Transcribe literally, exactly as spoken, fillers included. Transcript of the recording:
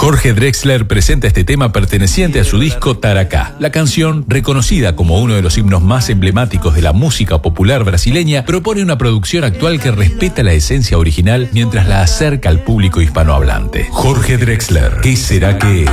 Jorge Drexler presenta este tema perteneciente a su disco Taracá. La canción, reconocida como uno de los himnos más emblemáticos de la música popular brasileña, propone una producción actual que respeta la esencia original mientras la acerca al público hispanohablante. Jorge Drexler, ¿qué será que es?